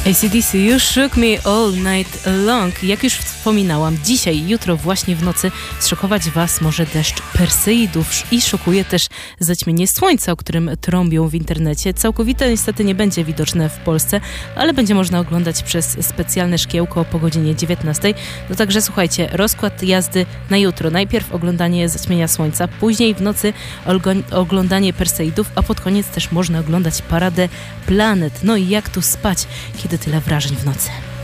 AC/DC You Shook Me All Night Long. Jak już wspominałam, dzisiaj, jutro właśnie w nocy zszokować Was może deszcz Perseidów i szokuje też zaćmienie słońca, o którym trąbią w internecie. Całkowite niestety nie będzie widoczne w Polsce, ale będzie można oglądać przez specjalne szkiełko po godzinie 19. No także słuchajcie, rozkład jazdy na jutro. Najpierw oglądanie zaćmienia słońca, później w nocy oglądanie Perseidów, a pod koniec też można oglądać paradę planet. No i jak tu spać, kiedy tyle wrażeń w nocy?